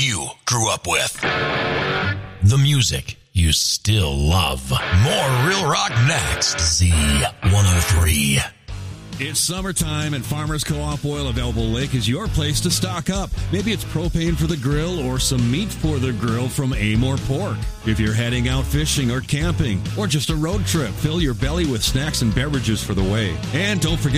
you grew up with. The music you still love. More Real Rock next. Z103. It's summertime, and Farmers Co-op Oil of Elbow Lake is your place to stock up. Maybe it's propane for the grill or some meat for the grill from Amore Pork. If you're heading out fishing or camping or just a road trip, fill your belly with snacks and beverages for the way. And don't forget